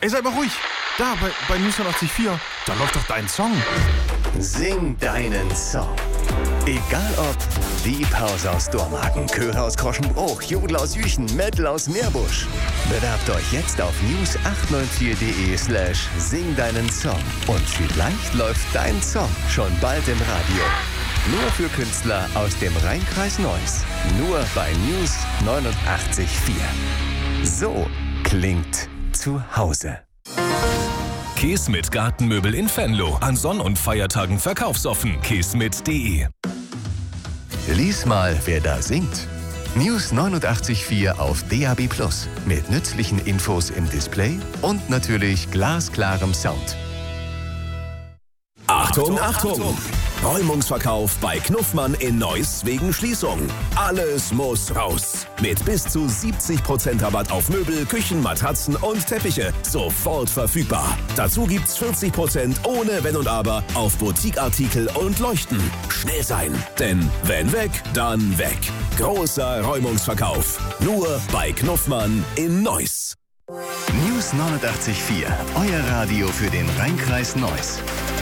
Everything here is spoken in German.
Ey, sei mal ruhig. Da, bei News 84.4, da läuft doch dein Song. Sing deinen Song. Egal ob Die Pause aus Dormagen, Chöre aus Kroschenbruch, Jodel aus Jüchen, Metal aus Meerbusch. Bewerbt euch jetzt auf news894.de/sing deinen Song. Und vielleicht läuft dein Song schon bald im Radio. Nur für Künstler aus dem Rheinkreis Neuss. Nur bei News 89.4. So klingt zu Hause. Kismet Gartenmöbel in Venlo. An Sonn- und Feiertagen verkaufsoffen. kismet.de. Lies mal, wer da singt. News 89.4 auf DAB+. Mit nützlichen Infos im Display und natürlich glasklarem Sound. Achtung, Achtung! Räumungsverkauf bei Knuffmann in Neuss wegen Schließung. Alles muss raus. Mit bis zu 70% Rabatt auf Möbel, Küchen, Matratzen und Teppiche. Sofort verfügbar. Dazu gibt's 40% ohne Wenn und Aber auf Boutiqueartikel und Leuchten. Schnell sein, denn wenn weg, dann weg. Großer Räumungsverkauf. Nur bei Knuffmann in Neuss. News 89.4, euer Radio für den Rheinkreis Neuss.